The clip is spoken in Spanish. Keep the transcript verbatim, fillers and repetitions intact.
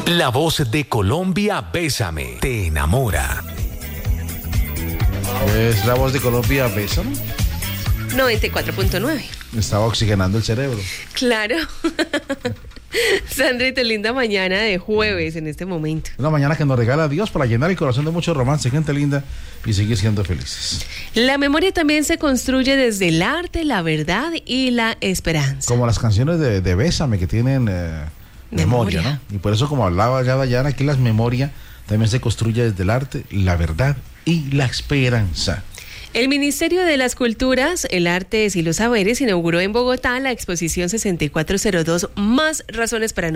La voz de Colombia, Bésame, te enamora. Es la voz de Colombia, Bésame. noventa y cuatro punto nueve. Me estaba oxigenando el cerebro. Claro. Sandrita, linda mañana de jueves en este momento. Una mañana que nos regala Dios para llenar el corazón de mucho romance, gente linda, y seguir siendo felices. La memoria también se construye desde el arte, la verdad y la esperanza. Como las canciones de, de Bésame que tienen eh, memoria, memoria, ¿no? Y por eso, como hablaba ya Dayana, aquí las memorias también se construye desde el arte, la verdad y la esperanza. El Ministerio de las Culturas, el Artes y los Saberes inauguró en Bogotá la exposición sesenta y cuatro cero dos, Más razones para no